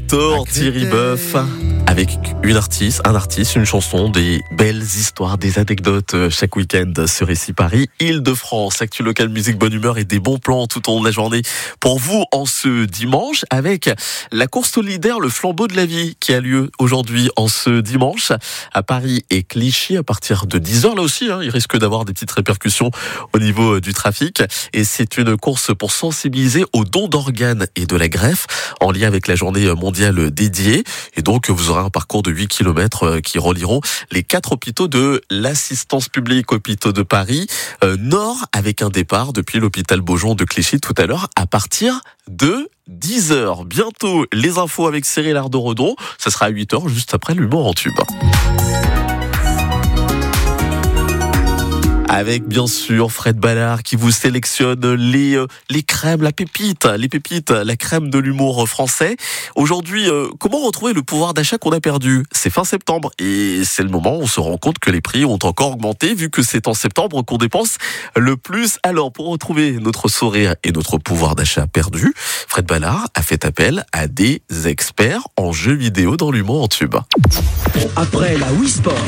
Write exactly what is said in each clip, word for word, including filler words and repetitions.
Adore Thierry Boeuf. Avec une artiste, un artiste, une chanson, des belles histoires, des anecdotes chaque week-end sur Ici Paris, Île-de-France. Actu local, musique, bonne humeur et des bons plans tout au long de la journée pour vous en ce dimanche avec la course solidaire, le flambeau de la vie qui a lieu aujourd'hui en ce dimanche à Paris et Clichy à partir de dix heures. Là aussi, hein, il risque d'avoir des petites répercussions au niveau du trafic. Et c'est une course pour sensibiliser aux dons d'organes et de la greffe en lien avec la journée mondiale dédiée. Et donc, vous aurez un parcours de huit kilomètres qui relieront les quatre hôpitaux de l'assistance publique, hôpitaux de Paris euh, Nord, avec un départ depuis l'hôpital Beaujon de Clichy tout à l'heure à partir de dix heures. Bientôt, les infos avec Cyril Ardo-Redon. Ça sera à huit heures, juste après l'humour en tube. Avec bien sûr Fred Ballard qui vous sélectionne les euh, les crèmes, la pépite, les pépites, la crème de l'humour français. Aujourd'hui, euh, comment retrouver le pouvoir d'achat qu'on a perdu ? C'est fin septembre et c'est le moment où on se rend compte que les prix ont encore augmenté vu que c'est en septembre qu'on dépense le plus. Alors pour retrouver notre sourire et notre pouvoir d'achat perdu, Fred Ballard a fait appel à des experts en jeux vidéo dans l'humour en tube. Après la Wii Sport,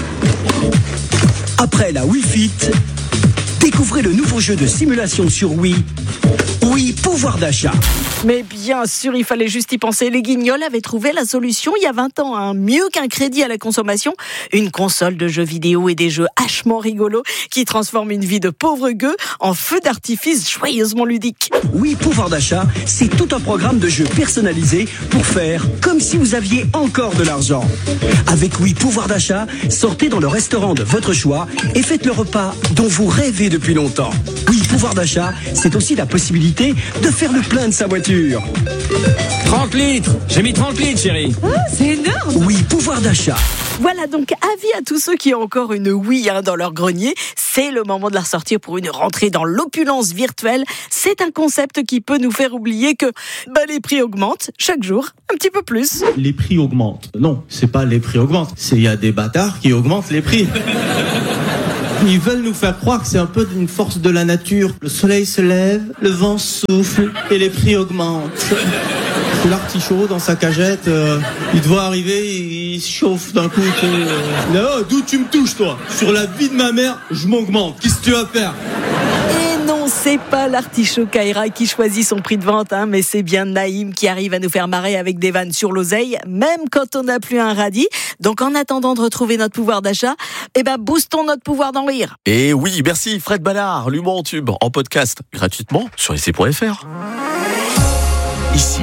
après la Wii Fit, découvrez le nouveau jeu de simulation sur Wii. Wii Pouvoir d'achat. Mais bien sûr, il fallait juste y penser. Les Guignols avaient trouvé la solution il y a vingt ans. Hein. Mieux qu'un crédit à la consommation, une console de jeux vidéo et des jeux hachement rigolos qui transforment une vie de pauvre gueux en feu d'artifice joyeusement ludique. Wii Pouvoir d'achat, c'est tout un programme de jeux personnalisés pour faire comme si vous aviez encore de l'argent. Avec Wii Pouvoir d'achat, sortez dans le restaurant de votre choix et faites le repas dont vous rêvez depuis longtemps. Wii Pouvoir d'achat, c'est aussi la possibilité de faire le plein de sa voiture. trente litres. J'ai mis trente litres, chérie. Oh, c'est énorme. Wii Pouvoir d'achat. Voilà donc avis à tous ceux qui ont encore une Wii hein, dans leur grenier. C'est le moment de la ressortir pour une rentrée dans l'opulence virtuelle. C'est un concept qui peut nous faire oublier que bah, les prix augmentent chaque jour un petit peu plus. Les prix augmentent. Non, c'est pas les prix augmentent. C'est il y a des bâtards qui augmentent les prix. Ils veulent nous faire croire que c'est un peu d'une force de la nature. Le soleil se lève, le vent souffle et les prix augmentent. C'est l'artichaut dans sa cagette, euh, il te voit arriver, il se chauffe d'un coup. Euh, oh, d'où tu me touches toi ? Sur la vie de ma mère, je m'augmente. Qu'est-ce que tu vas faire ? Et non, c'est pas l'artichaut Kaira qui choisit son prix de vente, hein, mais c'est bien Naïm qui arrive à nous faire marrer avec des vannes sur l'oseille, même quand on n'a plus un radis. Donc en attendant de retrouver notre pouvoir d'achat, eh ben boostons notre pouvoir d'en rire. Et oui, merci Fred Ballard, l'humour en tube, en podcast gratuitement sur ici point f r. Ici,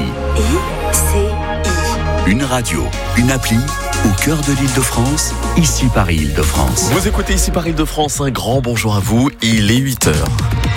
une radio, une appli au cœur de l'Île-de-France, Ici Paris Île-de-France. Vous écoutez Ici Paris Île-de-France, un grand bonjour à vous, il est huit heures.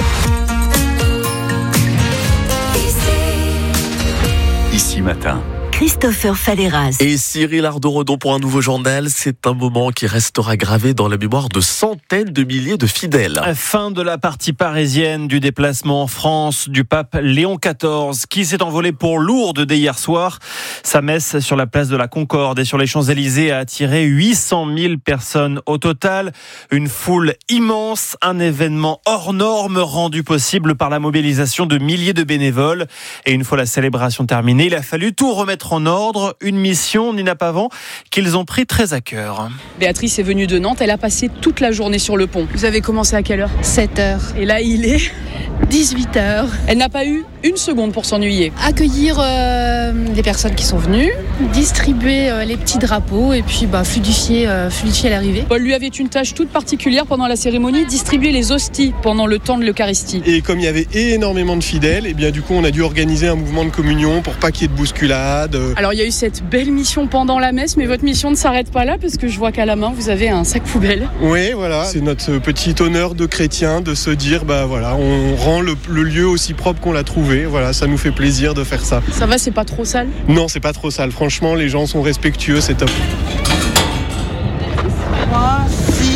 Ici matin. Christopher Falleras. Et Cyril Ardo-Redon pour un nouveau journal. C'est un moment qui restera gravé dans la mémoire de centaines de milliers de fidèles. Fin de la partie parisienne du déplacement en France du pape Léon quatorze, qui s'est envolé pour Lourdes dès hier soir. Sa messe sur la place de la Concorde et sur les Champs-Élysées a attiré huit cent mille personnes au total. Une foule immense, un événement hors norme rendu possible par la mobilisation de milliers de bénévoles. Et une fois la célébration terminée, il a fallu tout remettre en ordre, une mission, Nina Pavant, qu'ils ont pris très à cœur. Béatrice est venue de Nantes, elle a passé toute la journée sur le pont. Vous avez commencé à quelle heure ? sept heures. Et là, il est dix-huit heures. Elle n'a pas eu une seconde pour s'ennuyer. Accueillir euh, les personnes qui sont venues, distribuer euh, les petits drapeaux et puis bah, fluidifier, euh, fluidifier l'arrivée. Paul lui avait une tâche toute particulière pendant la cérémonie, distribuer les hosties pendant le temps de l'Eucharistie. Et comme il y avait énormément de fidèles, et bien du coup on a dû organiser un mouvement de communion pour pas qu'il y ait de bousculade. Alors il y a eu cette belle mission pendant la messe, mais votre mission ne s'arrête pas là parce que je vois qu'à la main vous avez un sac poubelle. Oui, voilà, c'est notre petit honneur de chrétien de se dire bah voilà, on rend le, le lieu aussi propre qu'on l'a trouvé. Voilà, ça nous fait plaisir de faire ça. Ça va, c'est pas trop sale ? Non, c'est pas trop sale. Franchement, les gens sont respectueux, c'est top. trois, six, ah non,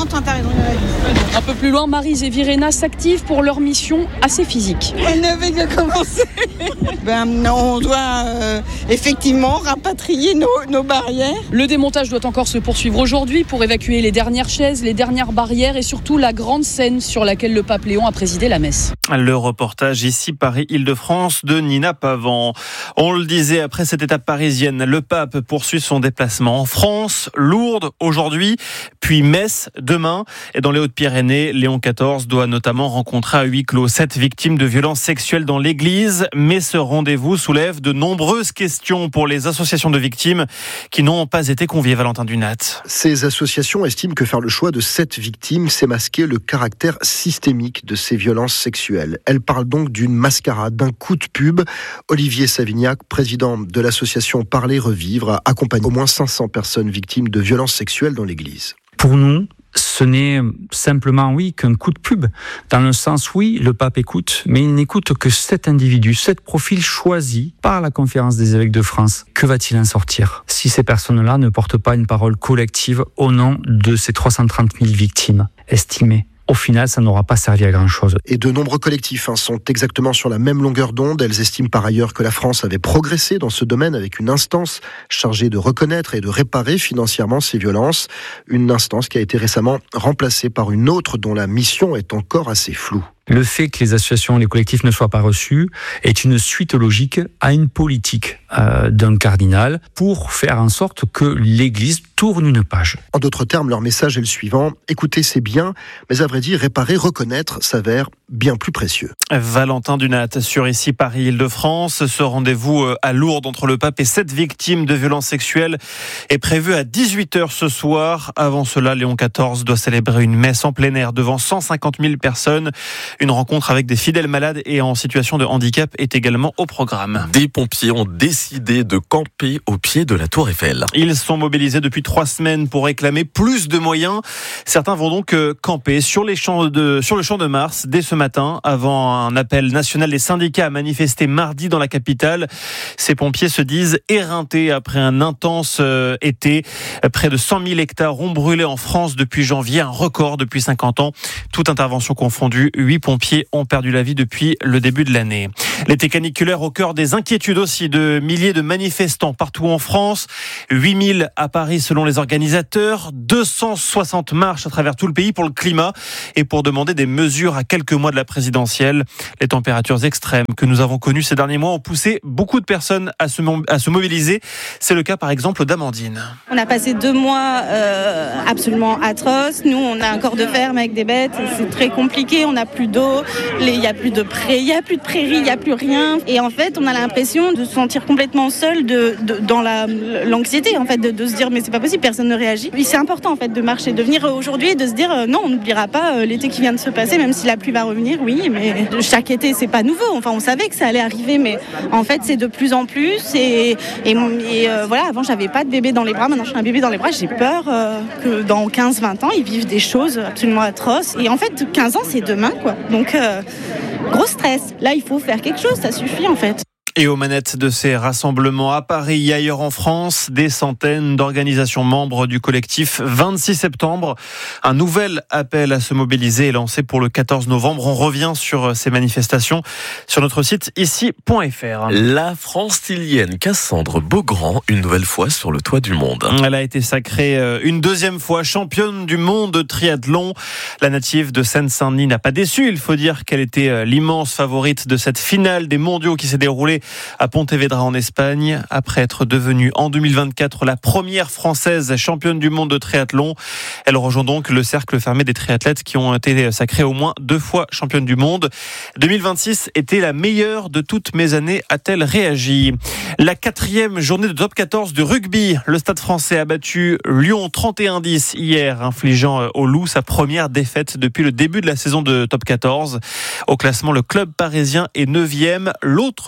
t'as raison. Un peu plus loin, Maryse et Virena s'activent pour leur mission assez physique. Elle ne fait que commencer. Ben non, on doit euh, effectivement rapatrier nos, nos barrières. Le démontage doit encore se poursuivre aujourd'hui pour évacuer les dernières chaises, les dernières barrières et surtout la grande scène sur laquelle le pape Léon a présidé la messe. Le reportage ici Paris-Île-de-France de Nina Pavant. On le disait, après cette étape parisienne, le pape poursuit son déplacement en France, Lourdes aujourd'hui, puis Metz demain. Et dans les Hautes-Pyrénées, Léon quatorze doit notamment rencontrer à huis clos sept victimes de violences sexuelles dans l'église. Mais ce rendez-vous soulève de nombreuses questions pour les associations de victimes qui n'ont pas été conviées, Valentin Dunat. Ces associations estiment que faire le choix de sept victimes, c'est masquer le caractère systémique de ces violences sexuelles. Elles parlent donc d'une mascarade, d'un coup de pub. Olivier Savignac, président de l'association Parler Revivre, a accompagné au moins cinq cents personnes victimes de violences sexuelles dans l'église. Pour nous, ce n'est simplement, oui, qu'un coup de pub. Dans le sens, oui, le pape écoute, mais il n'écoute que sept individus, sept profils choisis par la Conférence des évêques de France. Que va-t-il en sortir si ces personnes-là ne portent pas une parole collective au nom de ces trois cent trente mille victimes estimées? Au final, ça n'aura pas servi à grand-chose. Et de nombreux collectifs hein, sont exactement sur la même longueur d'onde. Elles estiment par ailleurs que la France avait progressé dans ce domaine avec une instance chargée de reconnaître et de réparer financièrement ces violences. Une instance qui a été récemment remplacée par une autre dont la mission est encore assez floue. Le fait que les associations, les collectifs ne soient pas reçus est une suite logique à une politique euh, d'un cardinal pour faire en sorte que l'Église tourne une page. En d'autres termes, leur message est le suivant. Écoutez, c'est bien, mais à vrai dire, réparer, reconnaître s'avère bien plus précieux. Valentin Dunat sur ici Paris-Île-de-France. Ce rendez-vous à Lourdes entre le pape et sept victimes de violences sexuelles est prévu à dix-huit heures ce soir. Avant cela, Léon quatorze doit célébrer une messe en plein air devant cent cinquante mille personnes. Une rencontre avec des fidèles malades et en situation de handicap est également au programme. Des pompiers ont décidé de camper au pied de la Tour Eiffel. Ils sont mobilisés depuis trois semaines pour réclamer plus de moyens. Certains vont donc camper sur, les champs de, sur le champ de Mars dès ce matin avant un appel national des syndicats à manifester mardi dans la capitale. Ces pompiers se disent éreintés après un intense été. Près de cent mille hectares ont brûlé en France depuis janvier, un record depuis cinquante ans. Toute intervention confondue, huit pompiers ont perdu la vie depuis le début de l'année. L'été caniculaire au cœur des inquiétudes aussi de milliers de manifestants partout en France. huit mille à Paris selon les organisateurs. deux cent soixante marches à travers tout le pays pour le climat et pour demander des mesures à quelques mois de la présidentielle. Les températures extrêmes que nous avons connues ces derniers mois ont poussé beaucoup de personnes à se, à se mobiliser. C'est le cas par exemple d'Amandine. On a passé deux mois euh, absolument atroces. Nous, on a un corps de ferme avec des bêtes. C'est très compliqué. On n'a plus d'eau, il n'y a plus de prairies, il n'y a plus de prairies, il n'y a plus rien. Et en fait, on a l'impression de se sentir complètement seul de, de, dans la, l'anxiété, en fait, de, de se dire mais c'est pas possible, personne ne réagit. Et c'est important en fait de marcher, de venir aujourd'hui et de se dire euh, non, on n'oubliera pas euh, l'été qui vient de se passer, même si la pluie va revenir, oui, mais chaque été c'est pas nouveau. Enfin, on savait que ça allait arriver, mais en fait c'est de plus en plus. Et, et, et euh, voilà, avant j'avais pas de bébé dans les bras, maintenant j'ai un bébé dans les bras. J'ai peur euh, que dans quinze vingt ans ils vivent des choses absolument atroces. Et en fait, quinze ans c'est demain, quoi. Donc, euh, gros stress. Là, il faut faire quelque chose, ça suffit en fait. Et aux manettes de ces rassemblements à Paris et ailleurs en France, des centaines d'organisations membres du collectif vingt-six septembre. Un nouvel appel à se mobiliser est lancé pour le quatorze novembre. On revient sur ces manifestations sur notre site ici point f r. La Francilienne Cassandre Beaugrand, une nouvelle fois sur le toit du monde. Elle a été sacrée une deuxième fois championne du monde de triathlon. La native de Seine-Saint-Denis n'a pas déçu. Il faut dire qu'elle était l'immense favorite de cette finale des mondiaux qui s'est déroulée à Pontevedra en Espagne, après être devenue en deux mille vingt-quatre la première française championne du monde de triathlon. Elle rejoint donc le cercle fermé des triathlètes qui ont été sacrés au moins deux fois championne du monde. deux mille vingt-six était la meilleure de toutes mes années, a-t-elle réagi. La quatrième journée de top quatorze de rugby. Le Stade français a battu Lyon trente et un dix hier, infligeant aux Loups sa première défaite depuis le début de la saison de top quatorze. Au classement, le club parisien est neuvième. L'autre club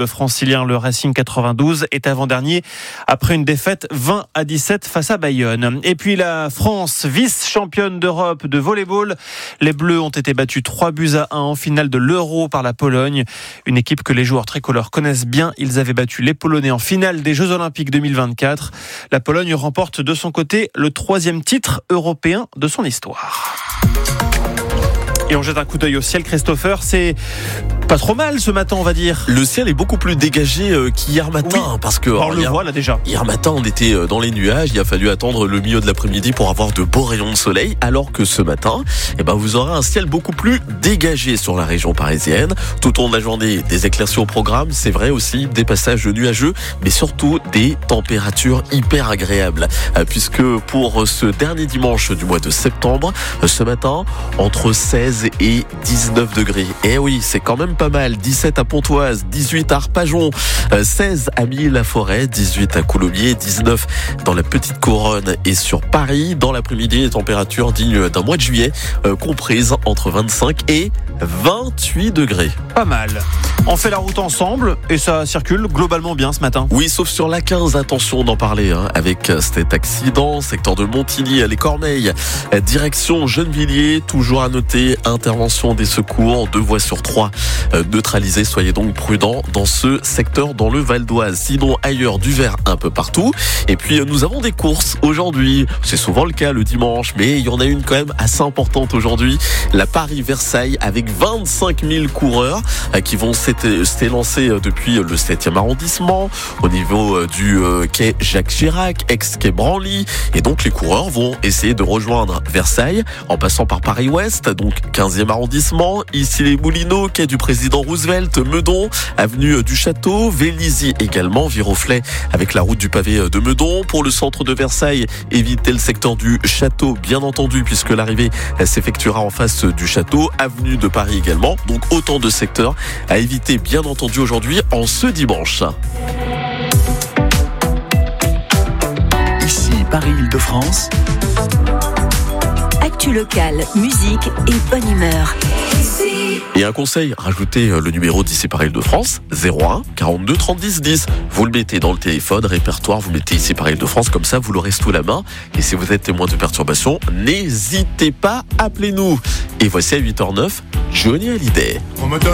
francilien. Le Racing quatre-vingt-douze est avant-dernier après une défaite vingt à dix-sept face à Bayonne. Et puis la France, vice-championne d'Europe de volleyball. Les Bleus ont été battus trois buts à un en finale de l'Euro par la Pologne. Une équipe que les joueurs tricolores connaissent bien. Ils avaient battu les Polonais en finale des Jeux Olympiques deux mille vingt-quatre. La Pologne remporte de son côté le troisième titre européen de son histoire. Et on jette un coup d'œil au ciel, Christopher, c'est pas trop mal ce matin, on va dire. Le ciel est beaucoup plus dégagé qu'hier matin, oui. parce que on hier, le voit là déjà. Hier matin, on était dans les nuages. Il a fallu attendre le milieu de l'après-midi pour avoir de beaux rayons de soleil, alors que ce matin, eh ben, vous aurez un ciel beaucoup plus dégagé sur la région parisienne. Tout au long de la journée, des éclaircies au programme. C'est vrai aussi des passages nuageux, mais surtout des températures hyper agréables, puisque pour ce dernier dimanche du mois de septembre, ce matin, entre seize et dix-neuf degrés. Et oui, c'est quand même pas mal. dix-sept à Pontoise, dix-huit à Arpajon, seize à Milly-la-Forêt, dix-huit à Coulommiers, dix-neuf dans la Petite Couronne et sur Paris. Dans l'après-midi, les températures dignes d'un mois de juillet, euh, comprises entre vingt-cinq et vingt-huit degrés. Pas mal. On fait la route ensemble et ça circule globalement bien ce matin. Oui, sauf sur l'A quinze, attention d'en parler, hein, avec cet accident, secteur de Montigny, les Cormeilles, direction Gennevilliers, toujours à noter, intervention des secours, deux voies sur trois euh, neutralisées, soyez donc prudents dans ce secteur dans le Val d'Oise. Sinon ailleurs, du vert un peu partout. Et puis nous avons des courses aujourd'hui, c'est souvent le cas le dimanche, mais il y en a une quand même assez importante aujourd'hui, la Paris-Versailles, avec vingt-cinq mille coureurs euh, qui vont s'élancer depuis le septième arrondissement, au niveau du euh, quai Jacques Chirac, ex-quai Branly, et donc les coureurs vont essayer de rejoindre Versailles en passant par Paris-Ouest, donc quinzième arrondissement, ici les Moulineaux, quai du président Roosevelt, Meudon, avenue du Château, Vélizy également, Viroflay avec la route du pavé de Meudon. Pour le centre de Versailles, évitez le secteur du Château, bien entendu, puisque l'arrivée s'effectuera en face du Château, avenue de Paris également, donc autant de secteurs à éviter bien entendu aujourd'hui en ce dimanche. Ici Paris-Île-de-France. Actu locale, musique et bonne humeur. Et un conseil, rajoutez le numéro d'ici Paris-Île-de-France, zéro un quarante-deux trente-dix dix. Vous le mettez dans le téléphone, répertoire, vous mettez ici Paris-Île-de-France, comme ça vous l'aurez sous la main. Et si vous êtes témoin de perturbations, n'hésitez pas, appelez-nous. Et voici à huit heures neuf, Johnny Hallyday.